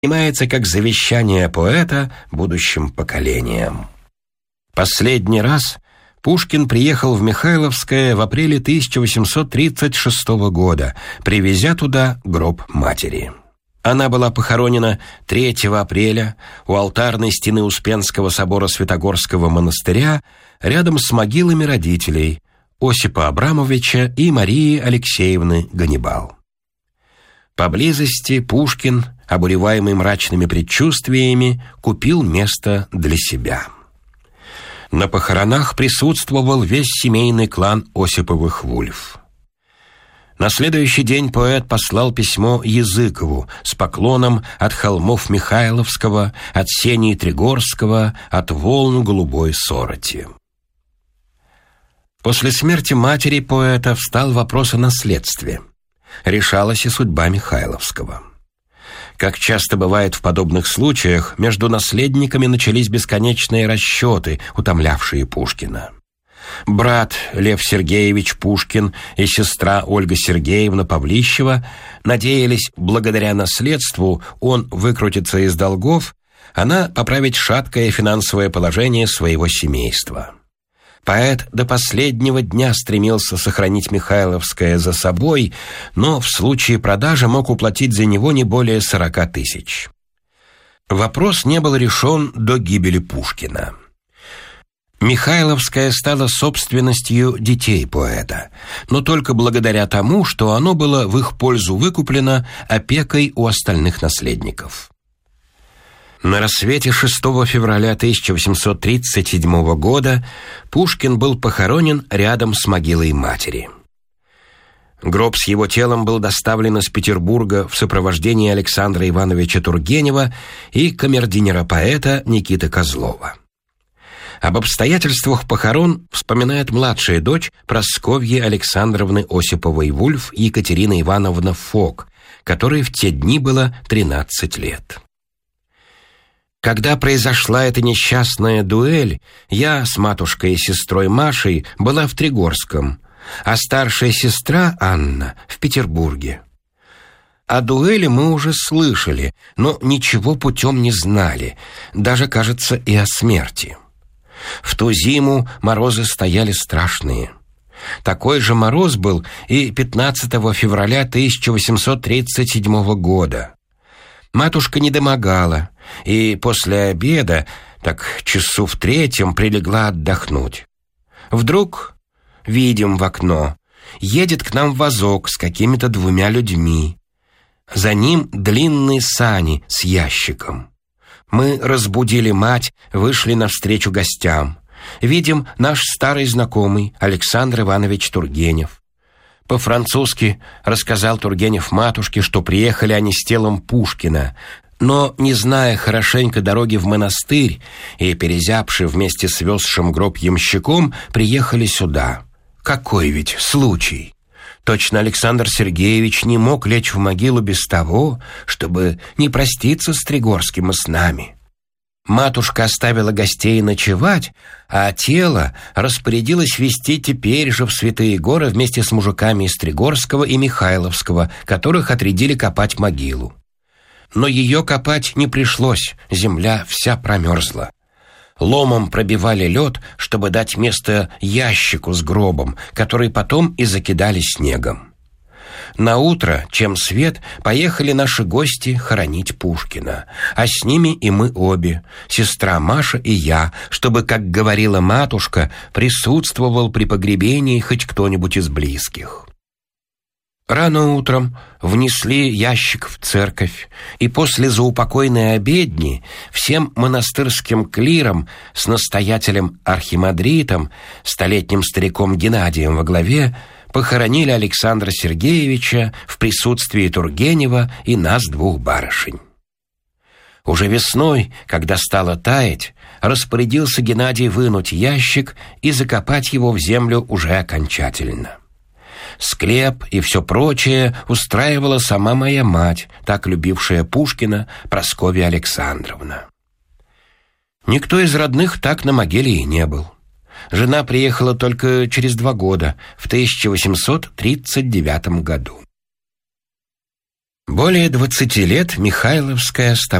воспринимается как завещание поэта будущим поколениям. Последний раз Пушкин приехал в Михайловское в апреле 1836 года, привезя туда гроб матери. Она была похоронена 3 апреля у алтарной стены Успенского собора Святогорского монастыря рядом с могилами родителей Осипа Абрамовича и Марии Алексеевны Ганнибал. Поблизости Пушкин, обуреваемый мрачными предчувствиями, купил место для себя. На похоронах присутствовал весь семейный клан Осиповых Вульф. На следующий день поэт послал письмо Языкову с поклоном от холмов Михайловского, от сеней Тригорского, от волн голубой сороти. После смерти матери поэта встал вопрос о наследстве. Решалась и судьба Михайловского. Как часто бывает в подобных случаях, между наследниками начались бесконечные расчеты, утомлявшие Пушкина. Брат Лев Сергеевич Пушкин и сестра Ольга Сергеевна Павлищева надеялись, благодаря наследству он выкрутится из долгов, она поправить шаткое финансовое положение своего семейства. Поэт до последнего дня стремился сохранить Михайловское за собой, но в случае продажи мог уплатить за него не более 40 тысяч. Вопрос не был решен до гибели Пушкина. Михайловское стало собственностью детей поэта, но только благодаря тому, что оно было в их пользу выкуплено опекой у остальных наследников. На рассвете 6 февраля 1837 года Пушкин был похоронен рядом с могилой матери. Гроб с его телом был доставлен из Петербурга в сопровождении Александра Ивановича Тургенева и камердинера поэта Никиты Козлова. Об обстоятельствах похорон вспоминает младшая дочь Прасковьи Александровны Осиповой-Вульф Екатерина Ивановна Фок, которой в те дни было 13 лет. Когда произошла эта несчастная дуэль, я с матушкой и сестрой Машей была в Тригорском, а старшая сестра Анна в Петербурге. О дуэли мы уже слышали, но ничего путем не знали, даже, кажется, и о смерти. В ту зиму морозы стояли страшные. Такой же мороз был и 15 февраля 1837 года. Матушка недомогала, и после обеда, так часу в 3, прилегла отдохнуть. Вдруг видим в окно, едет к нам вазок с какими-то 2 людьми. За ним длинные сани с ящиком. Мы разбудили мать, вышли навстречу гостям. Видим наш старый знакомый Александр Иванович Тургенев. По-французски рассказал Тургенев матушке, что приехали они с телом Пушкина, но, не зная хорошенько дороги в монастырь и перезябши вместе с везшим гроб ямщиком, приехали сюда. Какой ведь случай! Точно Александр Сергеевич не мог лечь в могилу без того, чтобы не проститься с Тригорским и с нами. Матушка оставила гостей ночевать, а тело распорядилась везти теперь же в Святые Горы вместе с мужиками из Тригорского и Михайловского, которых отрядили копать могилу. Но ее копать не пришлось, земля вся промерзла. Ломом пробивали лед, чтобы дать место ящику с гробом, который потом и закидали снегом. Наутро, чем свет, поехали наши гости хоронить Пушкина, а с ними и мы обе, сестра Маша и я, чтобы, как говорила матушка, присутствовал при погребении хоть кто-нибудь из близких. Рано утром внесли ящик в церковь, и после заупокойной обедни всем монастырским клиром с настоятелем архимандритом, столетним стариком Геннадием во главе, похоронили Александра Сергеевича в присутствии Тургенева и нас 2 барышень. Уже весной, когда стало таять, распорядился Геннадий вынуть ящик и закопать его в землю уже окончательно. Склеп и все прочее устраивала сама моя мать, так любившая Пушкина, Прасковья Александровна. Никто из родных так на могиле и не был. Жена приехала только через 2 года, в 1839 году. Более 20 лет Михайловская оставалась